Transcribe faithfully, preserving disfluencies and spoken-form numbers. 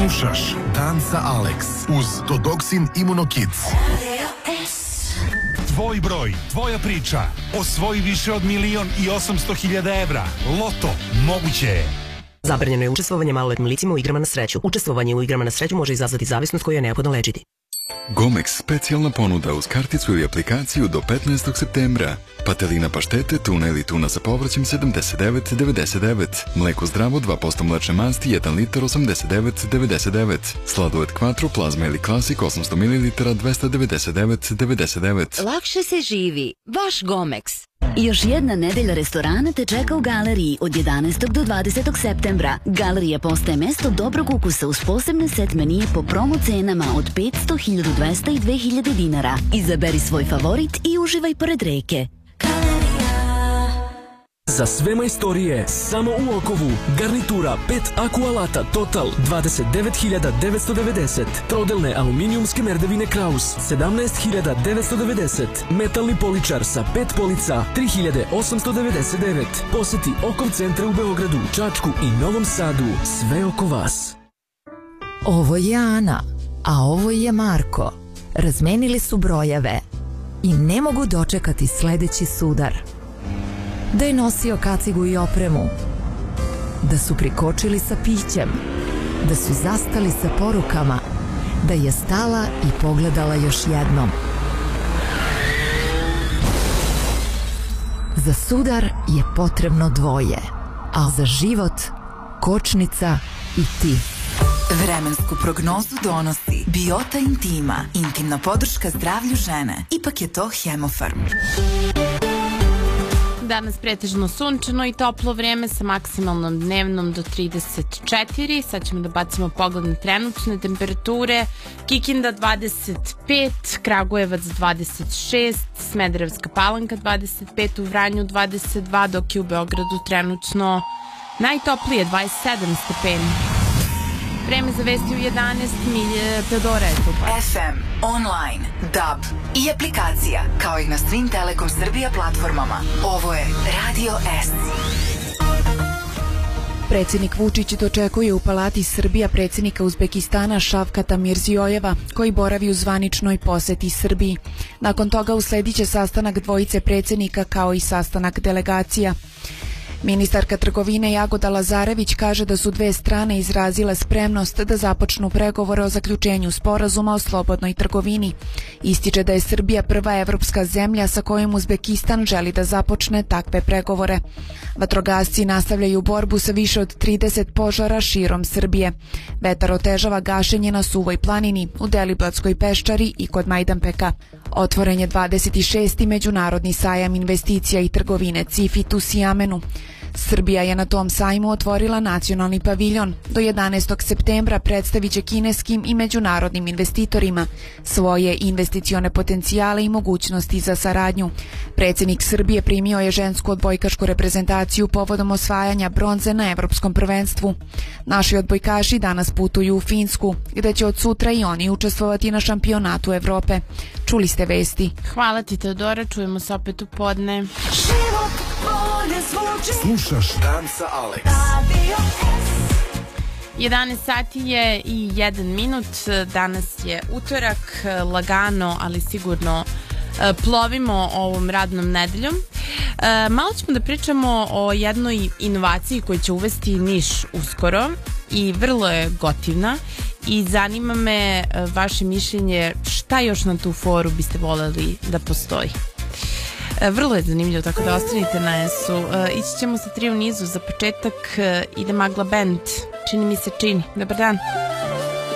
Slušaš Dan sa Alex uz Todoksin Immunokids. Tvoj broj, tvoja priča. Osvoji više od milion i osamsto hiljada evra. Loto, moguće je. Zabranjeno je učestvovanje maloletnim licima u igrama na sreću. Učestvovanje u igrama na sreću može izazvati zavisnost koju je neophodno lečiti. Gomex specijalna ponuda uz karticu i aplikaciju do petnaestog septembra. Patelina paštete, tuna ili tuna sa povrćem sedamdeset devet devedeset devet. Mleko zdravo dva posto mlečne masti jedan litar osamdeset devet devedeset devet. Sladoled Quattro, plazma ili klasik osamsto mililitara dvesta devedeset devet devedeset devet. Lakše se živi. Vaš Gomex. Još jedna nedelja restorana te čeka u galeriji od jedanaestog do dvadesetog septembra. Galerija postaje mesto dobrog ukusa uz posebne set menije po promo cenama od petsto, hiljadu dvesta i dve hiljade dinara. Izaberi svoj favorit i uživaj pored reke. Za sve majstorije, samo u Okovu. Garnitura pet aku alata Total dvadeset devet hiljada devetsto devedeset. Trodelne aluminijumske merdevine Kraus sedamnaest hiljada devetsto devedeset. Metalni poličar sa pet polica tri hiljade osamsto devedeset devet. Poseti Okov centre u Beogradu, Čačku i Novom Sadu. Sve oko vas. Ovo je Ana, a ovo je Marko. Razmenili su brojeve i ne mogu dočekati sledeći sudar. Da je nosio kacigu i opremu, da su prikočili sa pićem, da su zastali sa porukama, da je stala i pogledala još jednom. Za sudar je potrebno dvoje, a za život kočnica i ti. Vremensku prognozu donosi Biota Intima, intimna podrška zdravlju žene. Ipak je to Hemofarm. Danas pretežno sunčano i toplo vreme sa maksimalnom dnevnom do trideset četiri. Sad ćemo da bacimo pogled na trenutne temperature. Kikinda dvadeset pet, Kragujevac dvadeset šest, Smederevska Palanka dvadeset pet, u Vranju dvadeset dva, dok je u Beogradu trenutno najtoplije dvadeset sedam stepeni. Vreme za vesti u jedanaest, milje Teodora je tu. F M, online, D A B i aplikacija, kao i na svim Telekom Srbija platformama. Ovo je Radio S. Predsjednik Vučić dočekuje u Palati Srbija predsjednika Uzbekistana Šavkata Mirzijojeva, koji boravi u zvaničnoj poseti Srbiji. Nakon toga usledit će sastanak dvojice predsjednika kao i sastanak delegacija. Ministarka trgovine Jagoda Lazarević kaže da su dve strane izrazile spremnost da započnu pregovore o zaključenju sporazuma o slobodnoj trgovini. Ističe da je Srbija prva evropska zemlja sa kojom Uzbekistan želi da započne takve pregovore. Vatrogasci nastavljaju borbu sa više od trideset požara širom Srbije. Vetar otežava gašenje na Suvoj planini, u Deliblatskoj peščari i kod Majdanpeka. Otvoren je dvadeset šesti međunarodni sajam investicija i trgovine CIFIT u Sijamenu. Srbija je na tom sajmu otvorila nacionalni paviljon. Do jedanaestog septembra predstavit će kineskim i međunarodnim investitorima svoje investicione potencijale i mogućnosti za saradnju. Predsjednik Srbije primio je žensku odbojkašku reprezentaciju povodom osvajanja bronze na Evropskom prvenstvu. Naši odbojkaši danas putuju u Finsku, gde će od sutra i oni učestvovati na šampionatu Evrope. Čuli ste vesti. Hvala ti, Teodora, čujemo se opet u podne. Slušaš Dan sa Alex. jedanaest sati je i jedan minut. Danas je utorak, lagano, ali sigurno plovimo ovom radnom nedeljom. Malo ćemo da pričamo o jednoj inovaciji koju će uvesti Niš uskoro i vrlo je gotivna i zanima me vaše mišljenje šta još na tu foru biste voljeli da postoji. Vrlo je zanimljivo, tako da ostanite na S-u. Ići ćemo sa tri u nizu. Za početak ide Magla Band. Čini mi se čini. Dobar dan.